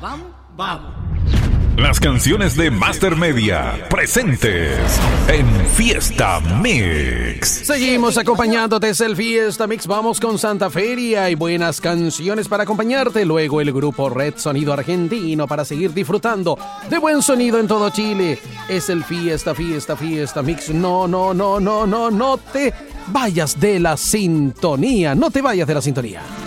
Vamos. Las canciones de Master Media presentes en Fiesta Mix. Seguimos acompañándote, es el Fiesta Mix. Vamos con Santa Feria y buenas canciones para acompañarte. Luego el grupo Red Sonido Argentino para seguir disfrutando de buen sonido en todo Chile. Es el Fiesta Mix. No te vayas de la sintonía. No te vayas de la sintonía.